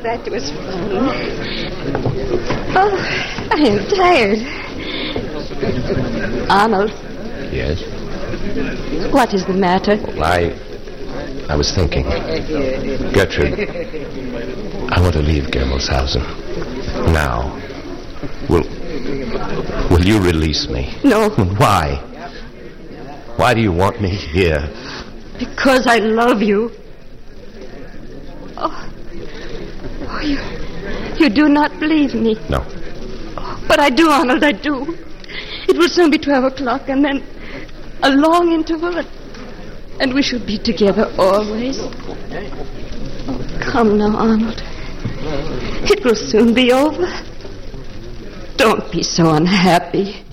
that was fun. Oh, I am tired. Arnold. Yes? What is the matter? I was thinking. Gertrude, I want to leave Germelshausen. Now. Will you release me? No. Why? Why do you want me here? Because I love you. Oh, you do not believe me. No. But I do, Arnold, I do. It will soon be 12 o'clock, and then a long interval, and we shall be together always. Oh, come now, Arnold. It will soon be over. Don't be so unhappy.